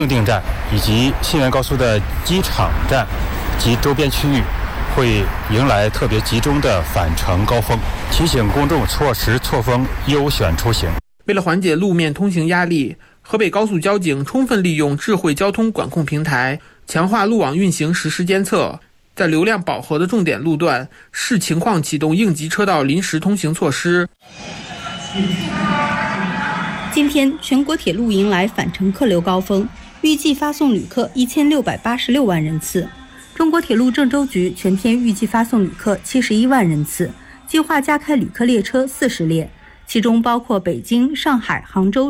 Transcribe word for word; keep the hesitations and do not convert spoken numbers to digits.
正定站以及新源高速的机场站及周边区域会迎来特别集中的返程高峰，提醒公众错时错峰优选出行。 为了缓解路面通行压力，河北高速交警充分利用智慧交通管控平台，强化路网运行实时监测，在流量饱和的重点路段视情况启动应急车道临时通行措施。 今天全国铁路迎来返程客流高峰，预计发送旅客一千六百八十六万人次。中国铁路郑州局全天预计发送旅客七十一万人次，计划加开旅客列车四十列，其中包括北京、上海、杭州